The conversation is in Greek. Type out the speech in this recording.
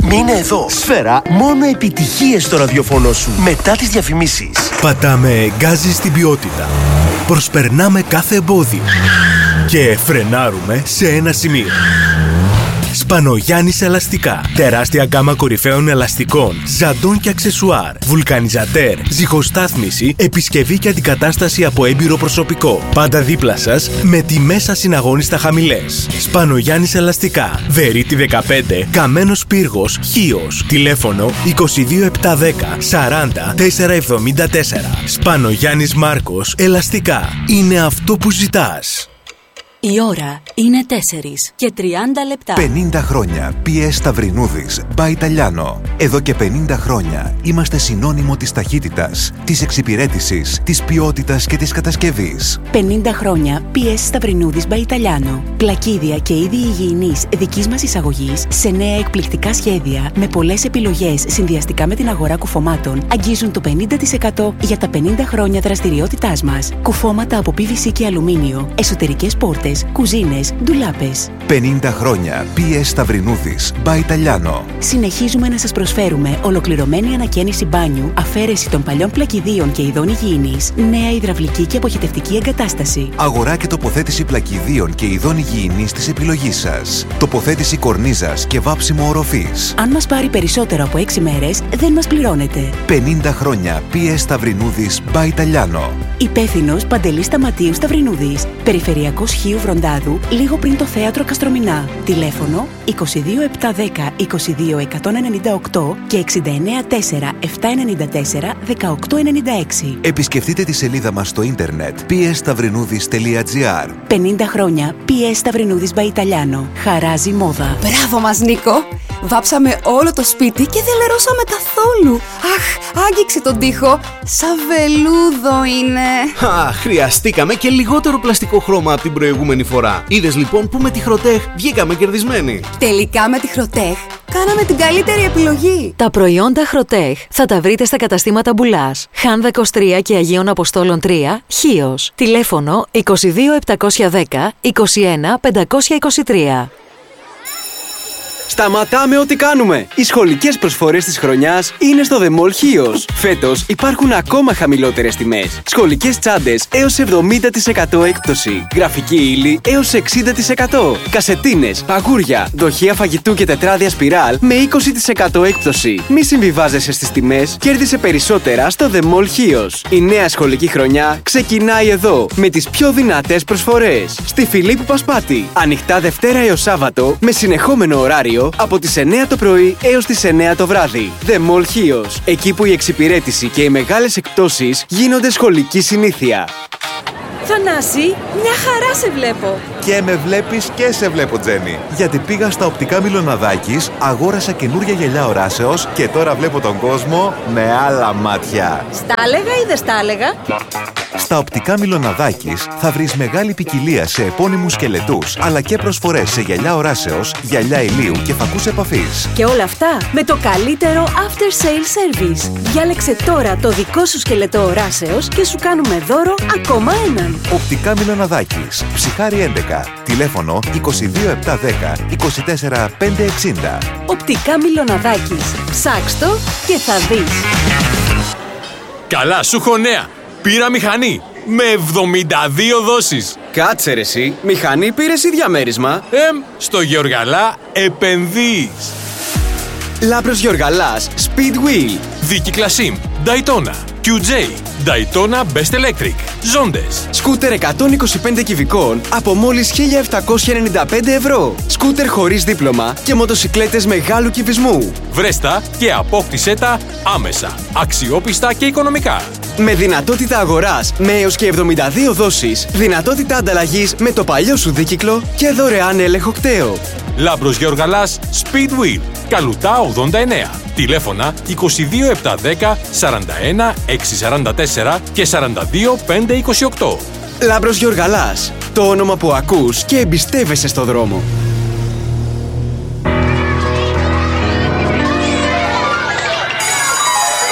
Μείνε εδώ. Σφαίρα, μόνο επιτυχίες στο ραδιοφωνό σου. Μετά τις διαφημίσεις. Πατάμε γκάζι στην ποιότητα. Προσπερνάμε κάθε εμπόδιο. Και φρενάρουμε σε ένα σημείο. Σπανογιάννης Ελαστικά. Τεράστια γκάμα κορυφαίων ελαστικών, ζαντών και αξεσουάρ. Βουλκανιζατέρ, ζυγοστάθμιση, επισκευή και αντικατάσταση από έμπειρο προσωπικό. Πάντα δίπλα σας με τιμές ασυναγώνιστα χαμηλές. Σπανογιάννης Ελαστικά. Βερίτη 15, Καμένος Πύργος, Χίος. Τηλέφωνο 22710 40 474. Σπανογιάννης Μάρκος Ελαστικά. Είναι αυτό που ζητάς. Η ώρα είναι 4 και 30 λεπτά. 50 χρόνια PS Σταυρινούδης by Italiano. Εδώ και 50 χρόνια είμαστε συνώνυμο της ταχύτητας, της εξυπηρέτησης, της ποιότητας και της κατασκευής. 50 χρόνια PS Σταυρινούδης by Italiano. Πλακίδια και είδη υγιεινής δικής μας εισαγωγής σε νέα εκπληκτικά σχέδια με πολλές επιλογές συνδυαστικά με την αγορά κουφωμάτων αγγίζουν το 50% για τα 50 χρόνια δραστηριότητάς μας. Κουφώματα από PVC και αλουμίνιο, εσωτερικές πόρτες, κουζίνες, ντουλάπες. 50 χρόνια PS Σταυρινούδης by Italiano. Συνεχίζουμε να σας προσφέρουμε ολοκληρωμένη ανακαίνιση μπάνιου, αφαίρεση των παλιών πλακιδίων και ειδών υγιεινής, νέα υδραυλική και αποχετευτική εγκατάσταση. Αγορά και τοποθέτηση πλακιδίων και ειδών υγιεινής της επιλογής σας. Τοποθέτηση κορνίζας και βάψιμο οροφής. Αν μας πάρει περισσότερο από 6 μέρες, δεν μας πληρώνετε. 50 χρόνια PS Σταυρινούδης by Italiano. Υπεύθυνος Παντελής Σταματίου Σταυρινούδης. Περιφερειακός Χίου Βροντάδου, λίγο πριν το θέατρο Καστρομηνά. Τηλέφωνο 22710 22198 και 694 794 1896. Επισκεφτείτε τη σελίδα μας στο ίντερνετ psstavrinudis.gr. 50 χρόνια PS Σταυρινούδης by Italiano. Χαράζει μόδα. Μπράβο μας, Νίκο! Βάψαμε όλο το σπίτι και δεν λερώσαμε καθόλου. Αχ, άγγιξε τον τοίχο. Σαν βελούδο είναι. Χρειαστήκαμε και λιγότερο πλαστικό χρώμα από την προηγούμενη φορά. Είδες λοιπόν που με τη Χροτέχ βγήκαμε κερδισμένοι. Τελικά με τη Χροτέχ κάναμε την καλύτερη επιλογή. Τα προϊόντα Χροτέχ θα τα βρείτε στα καταστήματα Μπουλάς, Χάνδα 23 και Αγίων Αποστόλων 3, Χίος. Τηλέφωνο 22710 21 523. Σταματάμε ό,τι κάνουμε! Οι σχολικές προσφορές της χρονιάς είναι στο The Mall Χίος. Φέτος υπάρχουν ακόμα χαμηλότερες τιμές. Σχολικές τσάντες έως 70% έκπτωση. Γραφική ύλη έως 60%. Κασετίνες, παγούρια, δοχεία φαγητού και τετράδια σπιράλ με 20% έκπτωση. Μη συμβιβάζεσαι στις τιμές, κέρδισε περισσότερα στο The Mall Χίος. Η νέα σχολική χρονιά ξεκινάει εδώ με τις πιο δυνατές προσφορές. Στη Φιλίππου Πασπάτη. Ανοιχτά Δευτέρα έως Σάββατο με συνεχόμενο ωράριο από τις 9 το πρωί έως τις 9 το βράδυ. The Mall Χίος. Εκεί που η εξυπηρέτηση και οι μεγάλες εκπτώσεις γίνονται σχολική συνήθεια. Θανάση, μια χαρά σε βλέπω. Και με βλέπεις και σε βλέπω, Τζένι. Γιατί πήγα στα οπτικά Μιλοναδάκης, αγόρασα καινούρια γυαλιά οράσεως και τώρα βλέπω τον κόσμο με άλλα μάτια. Στα έλεγα ή δεν στα έλεγα? Στα οπτικά Μιλοναδάκης θα βρεις μεγάλη ποικιλία σε επώνυμους σκελετούς, αλλά και προσφορές σε γυαλιά οράσεως, γυαλιά ηλίου και φακούς επαφής. Και όλα αυτά με το καλύτερο after sale service. Διάλεξε τώρα το δικό σου σκελετό οράσεως και σου κάνουμε δώρο ακόμα έναν. Οπτικά Μιλοναδάκης, Ψυχάρη 11, τηλέφωνο 22710 24 560. Οπτικά Μιλοναδάκης. Ψάξ' το και θα δεις. Καλά, σου έχω νέα. Πήρα μηχανή με 72 δόσεις. Κάτσε ρε εσύ, μηχανή πήρες ή διαμέρισμα? Στο Γεωργαλά επενδύεις. Λάμπρος Γεωργαλάς, Speedwheel. Δίκυκλα SIM, Daytona, QJ, Daytona Best Electric, Ζόντες. Σκούτερ 125 κυβικών από μόλις 1.795 ευρώ. Σκούτερ χωρίς δίπλωμα και μοτοσικλέτες μεγάλου κυβισμού. Βρέστα και απόκτησέ τα άμεσα, αξιόπιστα και οικονομικά. Με δυνατότητα αγοράς με έως και 72 δόσεις, δυνατότητα ανταλλαγής με το παλιό σου δίκυκλο και δωρεάν έλεγχο κταίο. Λάμπρος Γεωργαλάς, Speedwheel, Καλουτά 89. Τηλέφωνα 22710 41 644 και 42 528. Λάμπρος Γεωργαλάς, το όνομα που ακούς και εμπιστεύεσαι στο δρόμο.